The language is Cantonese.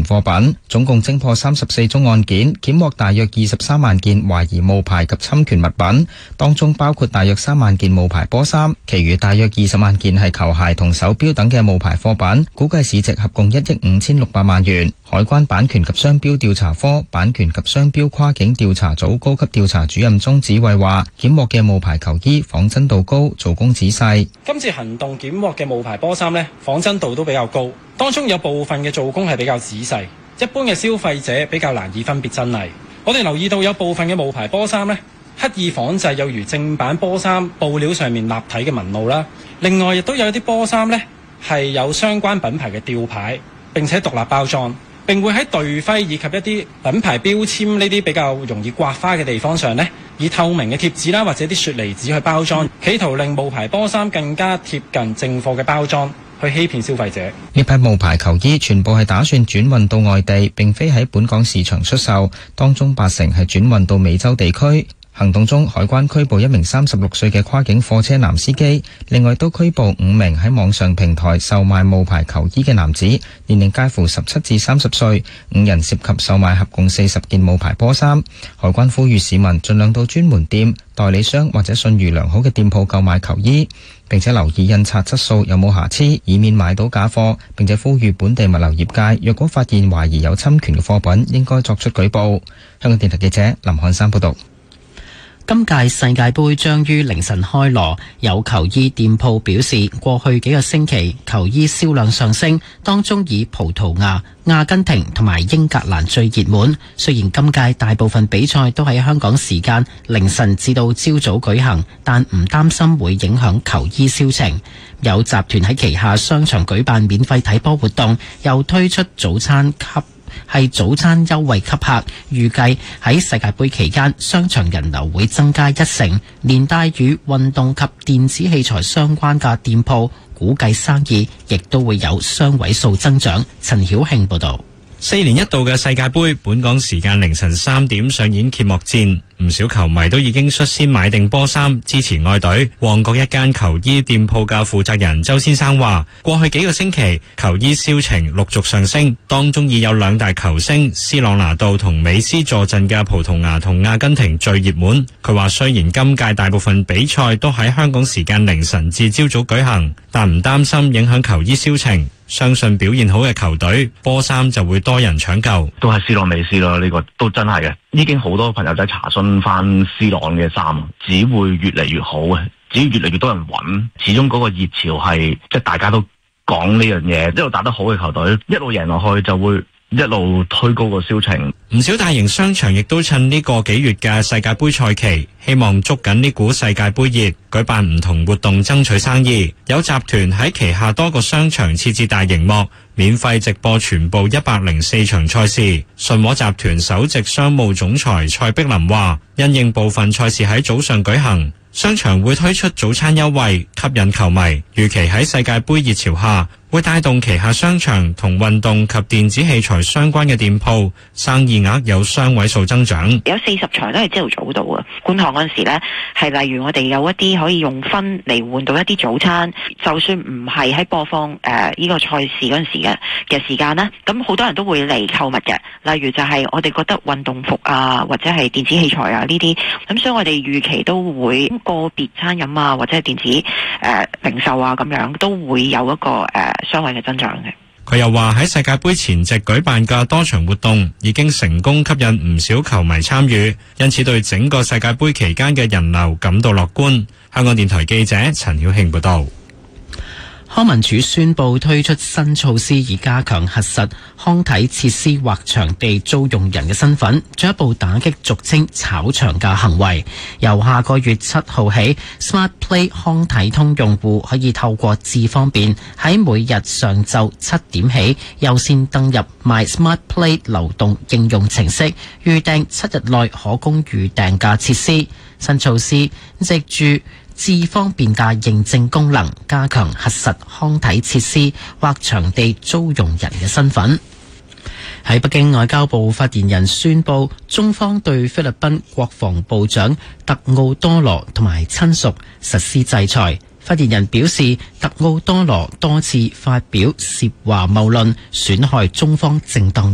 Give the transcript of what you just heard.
貨品，總共偵破34宗案件，檢獲大約23萬件懷疑冒牌及侵權物品，當中包括大約3萬件冒牌波衫，其餘大約20萬件係球鞋同手錶等嘅冒牌貨品，估計市值合共1億5600萬元。海關版權及商標調查科版權及商標跨境調查組高級調查主任鍾子慧話，檢獲嘅冒牌球衣仿真度高，做工仔細。 今次行動檢獲嘅冒牌波衫呢，仿真度都比較高，當中有部分嘅做工係比較仔細，一般嘅消費者比較難以分別真偽。我哋留意到有部分嘅冒牌波衫呢，刻意仿製有如正版波衫布料上面立體嘅紋路啦。另外亦都有一啲波衫呢，係有相關品牌嘅吊牌，並且獨立包裝，並會喺隊徽以及一啲品牌標籤呢啲比較容易刮花嘅地方上呢，以透明嘅貼紙啦或者啲雪梨紙去包裝，企圖令冒牌波衫更加貼近正貨嘅包裝，去欺騙消費者。 呢批冒牌球衣全部係打算轉運到外地，並非喺本港市場出售，當中80%係轉運到美洲地區。行動中，海關拘捕1名36歲嘅跨境貨車男司機，另外都拘捕5名喺網上平台售賣冒牌球衣嘅男子，年齡介乎17至30歲，5人涉及售賣合共40件冒牌波衫。海關呼籲市民盡量到專門店、代理商或者信譽良好嘅店鋪購買球衣，並且留意印刷質素有冇瑕疵，以免買到假貨。並且呼籲本地物流業界，若果發現懷疑有侵權嘅貨品，應該作出舉報。香港電台記者林漢山報道。 今屆世界盃將於凌晨開鑼，有球衣店鋪表示，過去幾個星期球衣銷量上升，當中以葡萄牙、阿根廷同埋英格蘭最熱門。雖然今屆大部分比賽都喺香港時間凌晨至到朝早舉行，但唔擔心會影響球衣銷情。有集團喺旗下商場舉辦免費睇波活動，又推出早餐優惠吸客，預計喺世界盃期間商場人流會增加1成，連帶與運動及電子器材相關嘅店鋪估計生意亦都會有雙位數增長。陳曉慶報導。 4年一度嘅世界盃，本港時間凌晨3點上演揭幕戰，唔少球迷都已經率先買定波衫支持愛隊。旺角一間球衣店鋪嘅負責人周先生話，過去幾個星期球衣銷情陸續上升，當中已有2大球星斯朗拿度同美斯坐鎮嘅葡萄牙同阿根廷最熱門。佢話雖然今屆大部分比賽都喺香港時間凌晨至朝早舉行，但唔擔心影響球衣銷情。相信表現好嘅球隊波衫就會多人搶購， 都係斯朗美斯咯，呢個都真係嘅。已經好多朋友仔查詢翻斯朗嘅衫，只會越嚟越好嘅，只要越嚟越多人揾，始終嗰個熱潮係即係大家都講呢樣嘢，一路打得好嘅球隊一路贏落去就會一路推高個銷情。 唔少大型商場亦都趁呢個幾月嘅世界盃賽期，希望捉緊呢股世界盃熱，舉辦唔同活動爭取生意。有集團喺旗下多個商場設置大熒幕，免費直播全部104場賽事。信和集團首席商務總裁蔡碧林話，因應部分賽事喺早上舉行，商場會推出早餐優惠，吸引球迷。預期喺世界盃熱潮下，會帶動旗下商場同運動及電子器材相關嘅店鋪生意額有雙位數增長。 有40場都係朝頭早到啊！觀塘嗰陣時呢，係例如我哋有一啲可以用分嚟換到一啲早餐，就算唔係喺播放呢個賽事嗰陣時嘅時間呢，咁好多人都會嚟購物嘅。例如就係我哋覺得運動服啊，或者係電子器材啊呢啲，咁所以我哋預期都會個別餐飲啊，或者係電子零售啊咁樣都會有一個雙位嘅增長嘅。 佢又話喺世界盃前夕舉辦嘅多場活動已經成功吸引唔少球迷參與，因此對整個世界盃期間嘅人流感到樂觀。香港電台記者陳曉慶報道。 康文署宣布推出新措施，以加強核實康體設施或場地租用人嘅身份，進一步打擊俗稱炒場嘅行為。由下個月7號起 ，Smart Play 康體通用戶可以透過智方便喺每日上晝7點起優先登入 My Smart Play 流動應用程式，預訂7日內可供預訂嘅設施。新措施藉住智方便嘅認證功能，加強核實康體設施或場地租用人嘅身份。喺北京，外交部發言人宣布，中方對菲律賓國防部長特奧多羅同埋親屬實施制裁。發言人表示，特奧多羅多次發表涉華謬論，損害中方正當